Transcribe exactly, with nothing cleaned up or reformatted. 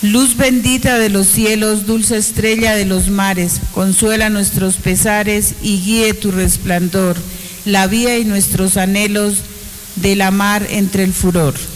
Luz bendita de los cielos, dulce estrella de los mares, consuela nuestros pesares y guíe tu resplandor, la vía y nuestros anhelos de la mar entre el furor.